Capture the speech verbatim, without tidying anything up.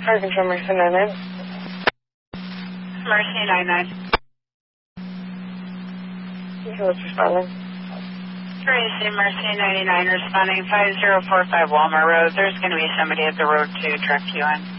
Fire Control, Mercy ninety-nine. Mercy ninety-nine. What's responding? Tracy, Mercy ninety-nine responding five zero four five Walmart Road. There's going to be somebody at the road to truck you in.